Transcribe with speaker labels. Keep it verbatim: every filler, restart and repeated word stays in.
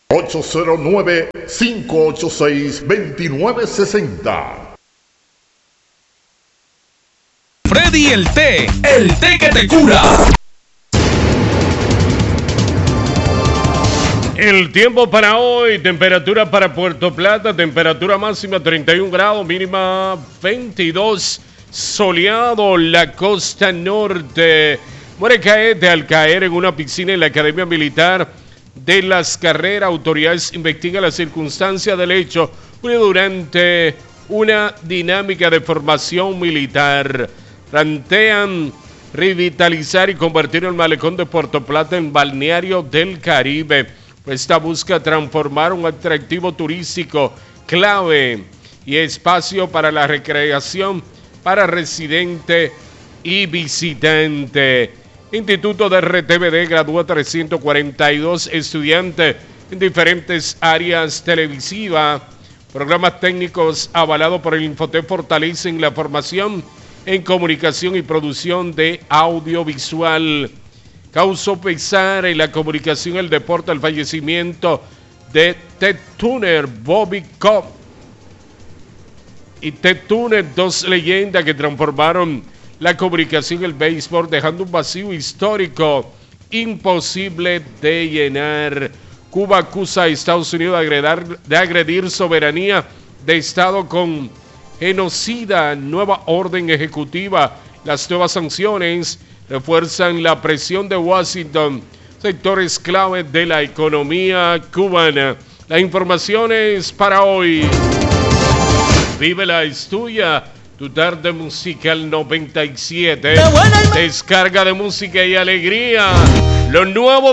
Speaker 1: ocho cero nueve, cinco ocho seis, dos nueve seis cero.
Speaker 2: Freddy el té, el té que te cura.
Speaker 3: El tiempo para hoy, temperatura para Puerto Plata, temperatura máxima treinta y un grados, mínima veintidós, soleado la costa norte. Muere caete al caer en una piscina en la Academia Militar de Las Carreras. Autoridades investigan las circunstancias del hecho durante una dinámica de formación militar. Plantean revitalizar y convertir el malecón de Puerto Plata en balneario del Caribe. Esta busca transformar un atractivo turístico clave y espacio para la recreación para residente y visitante. Instituto de R T V D gradúa trescientos cuarenta y dos estudiantes en diferentes áreas televisivas. Programas técnicos avalados por el Infotep fortalecen la formación en comunicación y producción de audiovisual. Causó pesar en la comunicación y el deporte el fallecimiento de Ted Turner, Bobby Cobb y Ted Turner, dos leyendas que transformaron la comunicación y el béisbol, dejando un vacío histórico imposible de llenar. Cuba acusa a Estados Unidos de agredir, de agredir soberanía de Estado con genocida. Nueva orden ejecutiva. Las nuevas sanciones refuerzan la presión de Washington, sectores clave de la economía cubana. Las informaciones para hoy. Vívela, es tuya. Tu tarde musical noventa y siete. Descarga de música y alegría. Lo nuevo